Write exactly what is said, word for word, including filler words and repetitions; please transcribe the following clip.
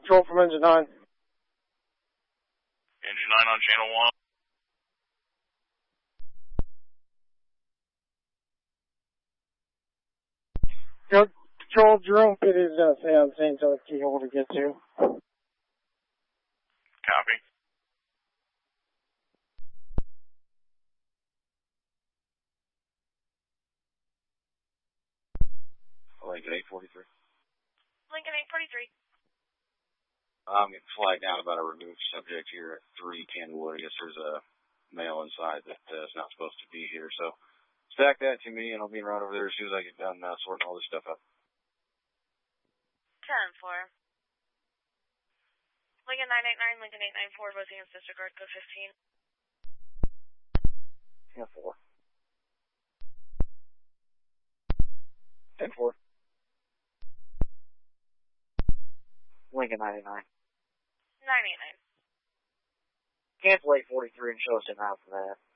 Control from engine nine. Engine nine on channel one. Go, Control, Jerome Pitt is going to stay on scene until the keyhole to get to. Copy. Lincoln eight forty-three. Lincoln eight forty-three. I'm getting flagged down about a removed subject here at three Kenwood. I guess there's a male inside that uh, is not supposed to be here. So stack that to me, and I'll be right over there as soon as I get done uh, sorting all this stuff up. ten four. Lincoln nine eight nine, Lincoln eight nine four, both against disregard code fifteen. ten four. ten four. Lincoln nine eight nine. nine eight nine. Cancel eight forty-three and show us an out for that.